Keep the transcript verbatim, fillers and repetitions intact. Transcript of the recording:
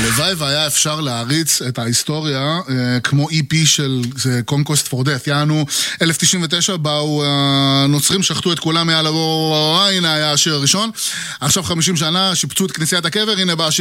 הלוואי והיה אפשר להריץ את ההיסטוריה כמו אי פי של Conquest for Death. יענו, אלף תשעים ותשע באו הנוצרים, שחטו את כולם מעל הבור, הנה היה השיר הראשון. עכשיו חמישים שנה, שיפצו את כנסיית הקבר, הנה בא השיר